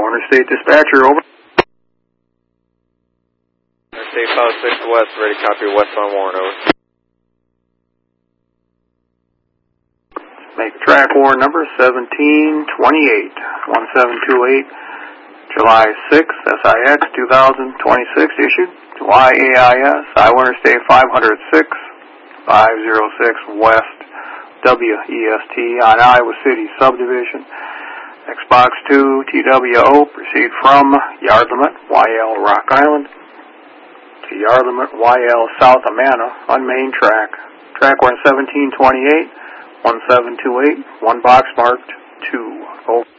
Interstate Dispatcher, over. Interstate 56 West, ready, copy, west on Warren, over. Make track warrant number 1728, 1728, July 6th, SIX 2026, issued to IAIS, Iowa Interstate 506, 506 West, WEST on Iowa City Subdivision. Xbox 2 TWO, proceed from yard limit YL Rock Island to yard limit YL South Amana on main track. Track warrant 1728, 1728, one box marked 2. Over.